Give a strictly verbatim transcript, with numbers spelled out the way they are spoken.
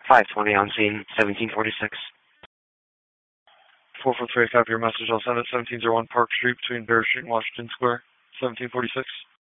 five twenty on scene, seventeen forty-six. four four three five, your message. I'll send it seventeen oh one Park Street between Bear Street and Washington Square, seventeen forty-six.